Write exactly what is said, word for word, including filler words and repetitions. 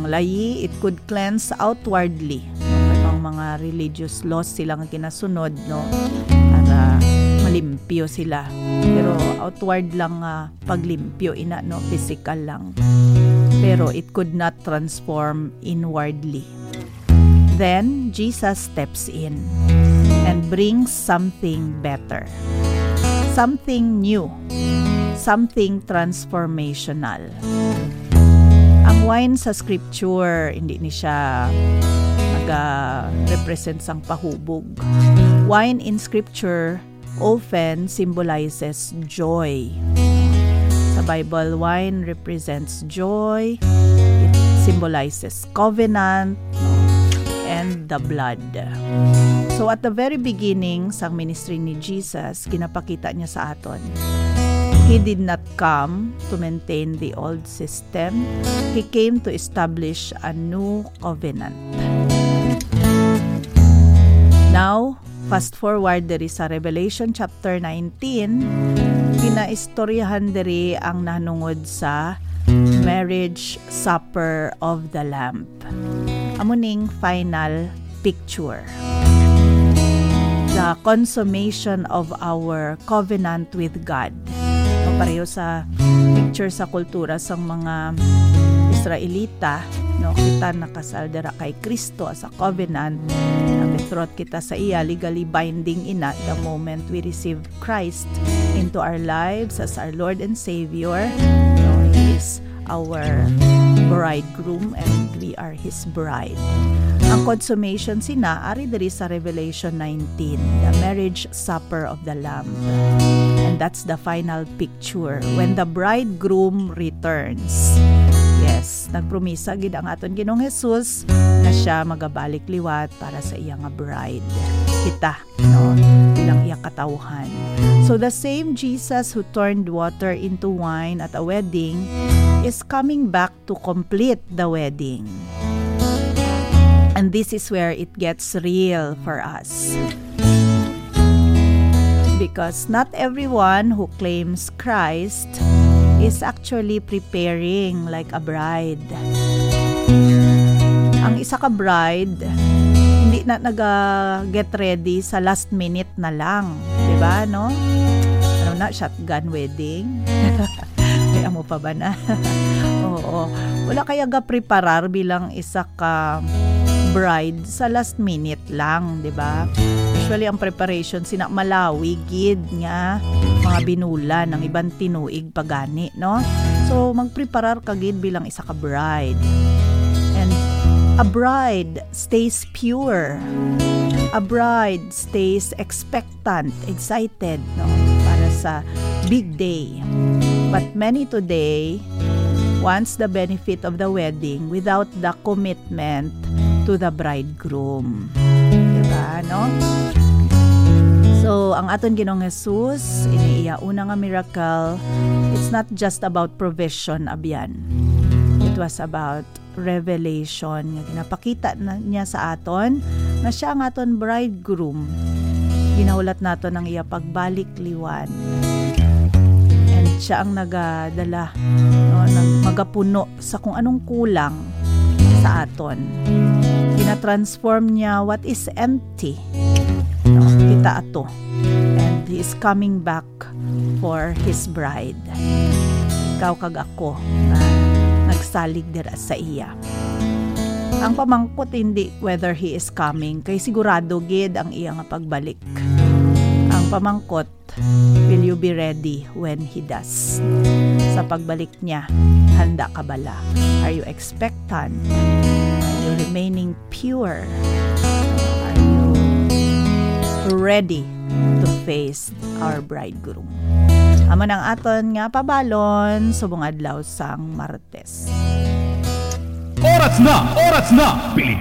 layi, it could cleanse outwardly. May mga, mga religious laws silang kinasunod, no? Para malimpyo sila. Pero outward lang uh, paglimpyo, ina, no? Physical lang. Pero it could not transform inwardly. Then, Jesus steps in and brings something better. Something new. Something transformational. Ang wine sa scripture, hindi ni siya nag-represent sang pahubog. Wine in scripture often symbolizes joy. Sa Bible, wine represents joy. It symbolizes covenant, no, and the blood. So at the very beginning sa ministry ni Jesus, kinapakita niya sa aton, He did not come to maintain the old system. He came to establish a new covenant. Now, fast forward, there is a Revelation chapter nineteen. Kinaistoryahan diri ang nanungod sa marriage supper of the Lamb. Amuning final picture. The consummation of our covenant with God. No, pareho sa picture sa kultura sa mga Israelita, no, kita nakasal dira kay Kristo as a covenant. Betrot kita sa iya, legally binding ina the moment we receive Christ into our lives as our Lord and Savior. No, He is our bridegroom and we are His bride. Ang consummation sina ari diri sa Revelation nineteen, the marriage supper of the Lamb. And that's the final picture when the bridegroom returns. Yes, nagpromisa gid ang aton Ginoong Hesus na siya magabalik liwat para sa iyang bride. Kita, no, bilang iyang katawhan. So the same Jesus who turned water into wine at a wedding is coming back to complete the wedding. And this is where it gets real for us. Because not everyone who claims Christ is actually preparing like a bride. Ang isa ka bride, hindi na nag-get ready sa last minute na lang. Diba, no? Ano na, shotgun wedding? Kaya mo pa ba na? Oo. Wala kaya ga-preparar bilang isa ka bride sa last minute lang, di ba? Usually ang preparation sina malawi gid nga mga binulan ng ibang tinuig pagani, no? So magpreparar ka gid bilang isa ka bride. And a bride stays pure. A bride stays expectant, excited, no, para sa big day. But many today wants the benefit of the wedding without the commitment to the bridegroom. Diba, no? So, ang aton Ginoong Hesus, iniiya una nga miracle, it's not just about provision, abyan. It was about revelation. Nga ginapakita na niya sa aton na siya ang aton bridegroom. Ginahulat nato ng iya pagbalik liwan. And siya ang nagadala, no, ng magapuno sa kung anong kulang sa aton. Gina-transform niya what is empty. No, kita ato. And He is coming back for His bride. Ikaw kag ako na nagsalig dira sa iya. Ang pamangkot hindi whether He is coming, kay sigurado gid ang iya nga pagbalik. Ang pamangkot, will you be ready when He does? Sa pagbalik niya, handa ka bala? Are you expectant? Are you remaining pure? Are you ready to face our bridegroom? Aman ang aton nga pabalon subong adlaw sang Martes. Oras na! Oras na! Pili